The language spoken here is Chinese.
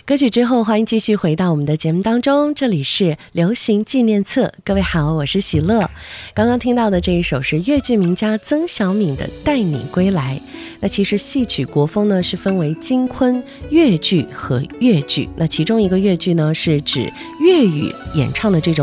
歌曲之后，欢迎继续回到我们的节目当中，这里是流行纪念册。各位好，我是喜乐。刚刚听到的这一首是粤剧名家曾小敏的《带你归来》。那其实戏曲国风呢是分为京昆、粤剧和粤剧，那其中一个粤剧呢是指粤语演唱的这种